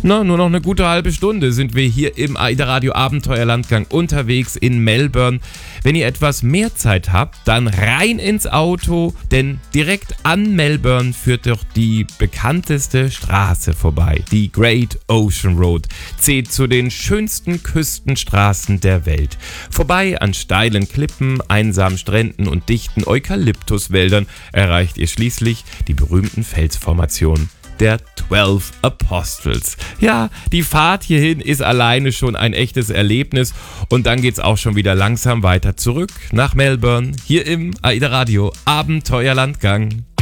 Nur noch eine gute halbe Stunde sind wir hier im AIDA Radio Abenteuerlandgang unterwegs in Melbourne. Wenn ihr etwas mehr Zeit habt, dann rein ins Auto, denn direkt an Melbourne führt doch die bekannteste Straße vorbei. Die Great Ocean Road zählt zu den schönsten Küstenstraßen der Welt. Vorbei an steilen Klippen, einsamen Stränden und dichten Eukalyptuswäldern erreicht ihr schließlich die berühmten Felsformationen der 12 Apostles. Ja, die Fahrt hierhin ist alleine schon ein echtes Erlebnis und dann geht's auch schon wieder langsam weiter zurück nach Melbourne, hier im AIDA Radio Abenteuerlandgang.